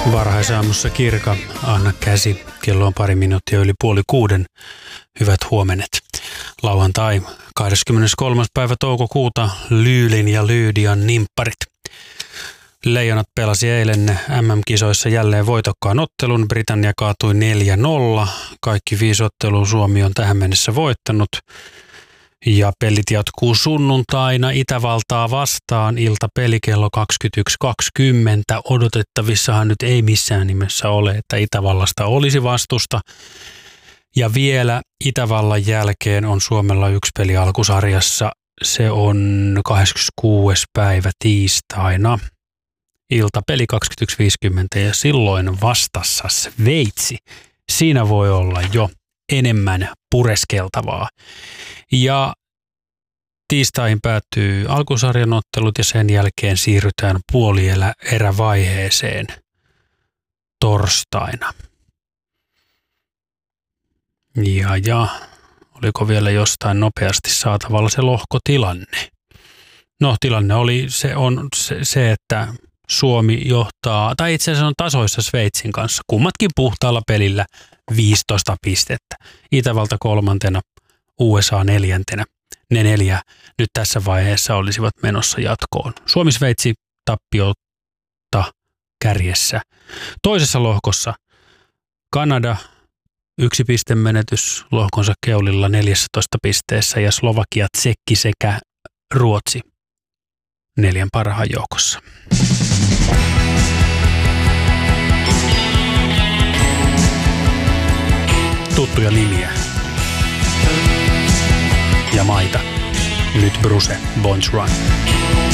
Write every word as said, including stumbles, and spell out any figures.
Varhaisaamussa Kirka, anna käsi. Kello on pari minuuttia yli puoli kuuden. Hyvät huomenet. Lauantai kahdeskymmeneskolmas päivä toukokuuta Lyylin ja Lyydian nimpparit. Leijonat pelasi eilen M M-kisoissa jälleen voitokkaan ottelun. Britannia kaatui neljä nolla. Kaikki viisi ottelua Suomi on tähän mennessä voittanut. Ja pelit jatkuu sunnuntaina Itävaltaa vastaan. Iltapeli kello kaksikymmentäyksi kaksikymmentä. Odotettavissahan nyt ei missään nimessä ole, että Itävallasta olisi vastusta. Ja vielä Itävallan jälkeen on Suomella yksi peli alkusarjassa. Se on kahdeskymmeneskuudes päivä tiistaina. Iltapeli kaksikymmentäyksi viisikymmentä ja silloin vastassa Sveitsi. Siinä voi olla jo enemmän pureskeltavaa. Ja tiistaihin päättyy alkusarjan ottelut ja sen jälkeen siirrytään puolierävaiheeseen torstaina. Ja, ja oliko vielä jostain nopeasti saatavalla se lohkotilanne? No tilanne oli, se on se, se että Suomi johtaa, tai itse asiassa on tasoissa Sveitsin kanssa, kummatkin puhtaalla pelillä viisitoista pistettä. Itävalta kolmantena, U S A neljäntenä. Ne neljä nyt tässä vaiheessa olisivat menossa jatkoon. Suomi-Sveitsi tappiota kärjessä. Toisessa lohkossa Kanada yksi pistemenetys lohkonsa keulilla neljätoista pisteessä ja Slovakia, Tsekki sekä Ruotsi neljän parhaan joukossa. Tuttuja nimiä ja maita. Nyt Bruse, Bones Run.